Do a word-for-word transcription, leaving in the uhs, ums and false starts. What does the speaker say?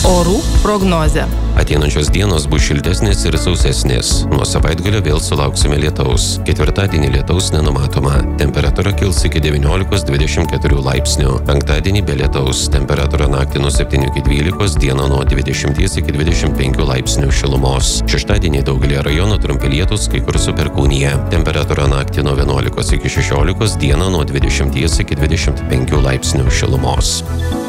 Orų prognozė. Ateinančios dienos bus šiltesnės ir sausesnės. Nuo savaitgalio vėl sulauksime lietaus. Ketvirtadienį lietaus nenumatoma. Temperatūra kils iki devyniolikos dvidešimt keturių laipsnių. Penktadienį be lietaus. Temperatūra naktį nuo septynių iki dvylikos, dieną nuo dvidešimties iki dvidešimt penkių laipsnių šilumos. Šeštadienį daugelyje rajonų trumpi lietūs, kai kur su perkūnija. Temperatūra naktį nuo vienuolikos iki šešiolikos, dieną nuo dvidešimties iki dvidešimt penkių laipsnių šilumos.